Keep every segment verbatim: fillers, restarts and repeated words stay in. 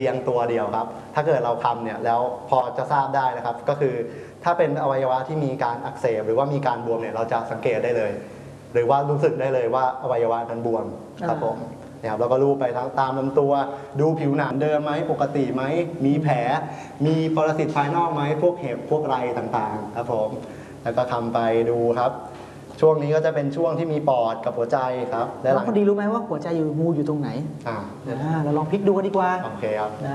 เพียงตัวเดียวครับถ้าเกิดเราคำเนี่ยแล้วพอจะทราบได้นะครับก็คือถ้าเป็นอวัยวะที่มีการอักเสบหรือว่ามีการบวมเนี่ยเราจะสังเกตได้เลย หรือว่ารู้สึกได้เลยว่าอวัยวะนั้นบวมครับผมเนี่ยเราก็รูปไปทั้งตามลำตัวดูผิวหนังเดิมไหมปกติไหมมีแผลมีปรสิตภายนอกไหมพวกเห็บพวกไรต่างๆครับผมแล้วก็คำไปดูครับช่วงนี้ก็จะเป็นช่วงที่มีปอดกับหัวใจครับแล้วคนดีรู้ไหมว่าหัวใจอยู่งูอยู่ตรงไหนอ่าเราลองพลิกดูกันดีกว่าโอเคครับนะ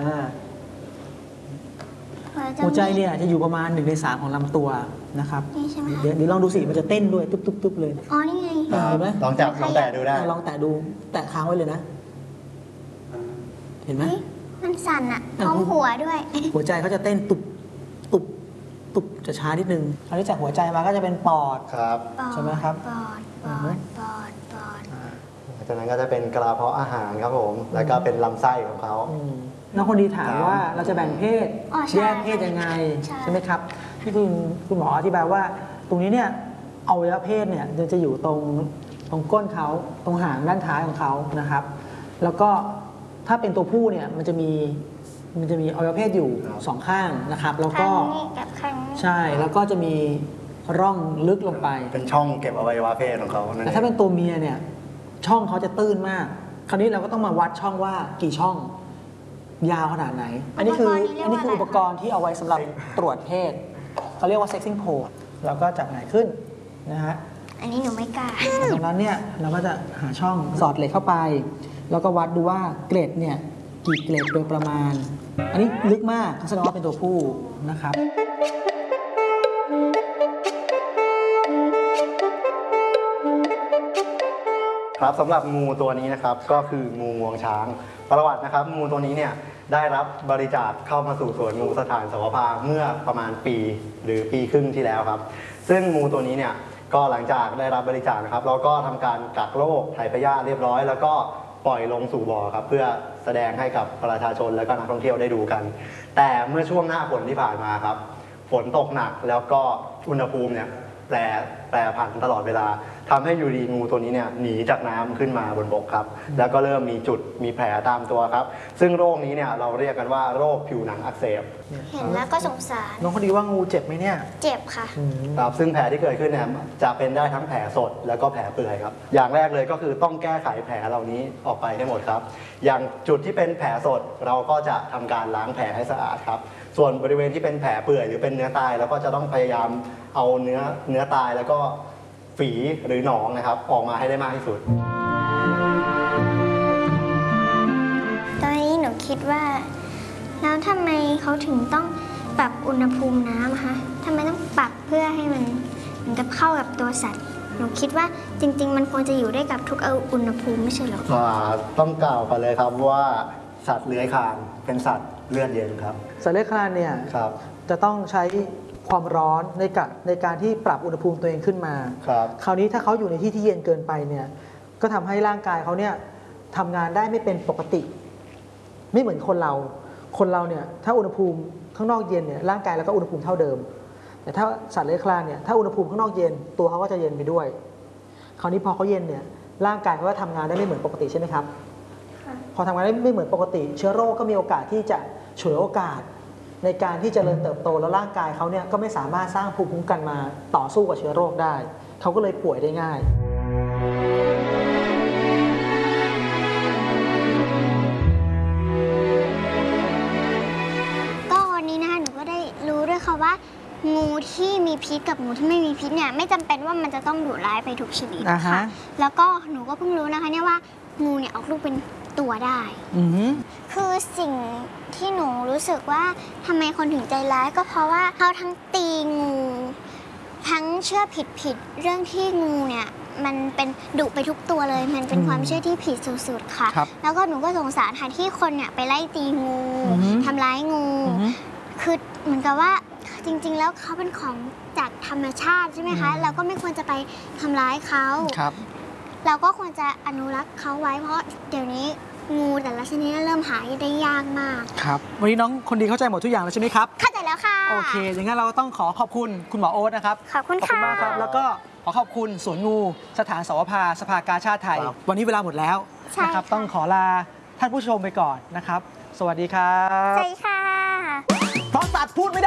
หัวใจเนี่ยจะอยู่ประมาณหนึ่งในสามของลำตัวนะครับเดี๋ยวเดี๋ยวลองดูสิมันจะเต้นด้วยตุ๊บตุ๊บตุ๊บเลยอ๋อนี่ไงเห็นไหมลองจับลองแตะดูได้ลองแตะดูแตะค้างไว้เลยนะเห็นไหมมันสั่นอะท้องหัวด้วยหัวใจเขาจะเต้นตุบตุบตุบจะช้านิดนึงคราวนี้จากหัวใจมาก็จะเป็นปอดครับใช่ไหมครับปอดปอดปอดปอดจากนั้นก็จะเป็นกระเพาะอาหารครับผมแล้วก็เป็นลำไส้ของเขาน้องคนดีถามว่าเราจะแบ่งเพศแยกเพศยังไงใช่ไหมครับที่คุณคุณหมออธิบายว่าตรงนี้เนี่ยอวัยวะเพศเนี่ยจะอยู่ตรงตรงก้นเขาตรงหางด้านท้ายของเขานะครับแล้วก็ถ้าเป็นตัวผู้เนี่ยมันจะมีมันจะมีอวัยวะเพศอยู่สองข้างนะครับแล้วก็ใช่แล้วก็จะมีร่องลึกลงไปเป็นช่องเก็บอวัยวะเพศของเขาแต่ถ้าเป็นตัวเมียเนี่ยช่องเขาจะตื้นมากคราวนี้เราก็ต้องมาวัดช่องว่ากี่ช่องยาวขนาดไหนอันนี้คืออันนี้คืออุปกรณ์ที่เอาไว้สำหรับตรวจเพศเขาเรียกว่า sexing pole เราก็จับหงายขึ้นนะฮะอันนี้หนูไม่กล้าตรงนั้นเนี่ยเราก็จะหาช่องสอดเหล็กเข้าไปแล้วก็วัดดูว่าเกล็ดเนี่ยกี่เกล็ดโดยประมาณอันนี้ลึกมากแสดงว่าเป็นตัวผู้นะครับครับสำหรับงูตัวนี้นะครับก็คืองูงวงช้างประวัตินะครับงูตัวนี้เนี่ยได้รับบริจาคเข้ามาสู่สวนงูสถานสวภาเมื่อประมาณปีหรือปีครึ่งที่แล้วครับซึ่งงูตัวนี้เนี่ยก็หลังจากได้รับบริจาคนะครับเราก็ทำการกักโรคถ่ายพยาธิเรียบร้อยแล้วก็ปล่อยลงสู่บ่อครับเพื่อแสดงให้กับประชาชนและก็นักท่องเที่ยวได้ดูกันแต่เมื่อช่วงหน้าฝนที่ผ่านมาครับฝนตกหนักแล้วก็อุณหภูมิเนี่ยแปรแปรผันตลอดเวลาทำให้อยู่ดีงูตัวนี้เนี่ยหนีจากน้ำขึ้นมาบนบกครับแล้วก็เริ่มมีจุดมีแผลตามตัวครับซึ่งโรคนี้เนี่ยเราเรียกกันว่าโรคผิวหนังอักเสบเห็นแล้วก็สงสารน้องคนดีว่างูเจ็บไหมเนี่ยเจ็บค่ะครับซึ่งแผลที่เกิดขึ้นเนี่ยจะเป็นได้ทั้งแผลสดแล้วก็แผลเปื่อยครับอย่างแรกเลยก็คือต้องแก้ไขแผลเหล่านี้ออกไปให้หมดครับอย่างจุดที่เป็นแผลสดเราก็จะทำการล้างแผลให้สะอาดครับส่วนบริเวณที่เป็นแผลเปื่อยหรือเป็นเนื้อตายเราก็จะต้องพยายามเอาเนื้อเนื้อตายแล้วก็ฝีหรือหนองนะครับออกมาให้ได้มากที่สุดตอนนี้หนูคิดว่าแล้วทำไมเขาถึงต้องปรับอุณหภูมิน้ำคะทำไมต้องปรับเพื่อให้มันมันจะเข้ากับตัวสัตว์หนูคิดว่าจริงๆมันควรจะอยู่ได้กับทุกอุณหภูมิไม่ใช่หรอต้องกล่าวกันเลยครับว่าสัตว์เลื้อยคลานเป็นสัตว์เลือดเย็นครับสัตว์เลื้อยคลานเนี่ยจะต้องใช้ความร้อนในการในการที่ปรับอุณหภูมิตัวเองขึ้นมาครับคราวนี้ถ้าเขาอยู่ในที่ที่เย็นเกินไปเนี่ยก็ทำให้ร่างกายเขาเนี่ยทำงานได้ไม่เป็นปกติไม่เหมือนคนเราคนเราเนี่ยถ้าอุณหภูมิข้างนอกเย็นเนี่ยร่างกายแล้วก็อุณหภูมิเท่าเดิมแต่ถ้าสัตว์เลื้อยคลานเนี่ยถ้าอุณหภูมิข้างนอกเย็นตัวเขาก็จะเย็นไปด้วยคราวนี้พอเขาเย็นเนี่ยร่างกายเขาก็ทำงานได้ไม่เหมือนปกติใช่ไหมครับพอทำงานได้ไม่เหมือนปกติเชื้อโรคก็มีโอกาสที่จะฉวยโอกาสในการที่จเจริญเติบโตแล้วร่างกายเขาเนี่ยก็ไม่สามารถสร้างภูมิคุ้มกันมาต่อสู้กับเชื้อโรคได้เขาก็เลยป่วยได้ง่ายก็วันนี้นะคะหนูก็ได้รู้ด้วยค่ะว่างูที่มีพิษกับงูที่ไม่มีพิษเนี่ยไม่จำเป็นว่ามันจะต้องดุร้ายไปทุกชนิดค่ะแล้วก็หนูก็เพิ่งรู้นะคะเนี่ยว่างูเนี่ยออกลูกเป็นตัวได้คือสิ่งที่หนูรู้สึกว่าทำไมคนถึงใจร้ายก็เพราะว่าเขาทั้งตีงูทั้งเชื่อผิดผิดเรื่องที่งูเนี่ยมันเป็นดุไปทุกตัวเลยมันเป็นความเชื่อที่ผิดสุดๆค่ะแล้วก็หนูก็สงสารค่ะที่คนเนี่ยไปไล่ตีงูทำร้ายงูคือเหมือนกับว่าจริงๆแล้วเขาเป็นของจากธรรมชาติใช่ไหมคะเราก็ไม่ควรจะไปทำร้ายเขาเราก็ควรจะอนุรักษ์เขาไว้เพราะเดี๋ยวนี้งูแต่ละชนิดเริ่มหาได้ยากมากครับวันนี้น้องคนดีเข้าใจหมดทุกอย่างแล้วใช่ไหมครับเข้าใจแล้วค่ะโอเคอย่างนั้นเราต้องขอขอบคุณคุณหมอโอ๊ตนะครับขอบคุณค่ะขอบคุณมากครับแล้วก็ขอขอบคุณสวนงูสถานสวภาสภากาชาดไทยวันนี้เวลาหมดแล้วนะครับต้องขอลาท่านผู้ชมไปก่อนนะครับสวัสดีครับสวัสดีค่ะเพราะสัตว์พูดไม่ได้